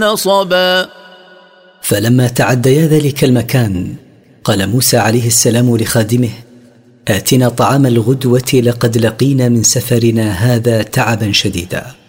نصبا. فلما تعديا ذلك المكان قال موسى عليه السلام لخادمه: آتنا طعام الغدوة لقد لقينا من سفرنا هذا تعبا شديدا.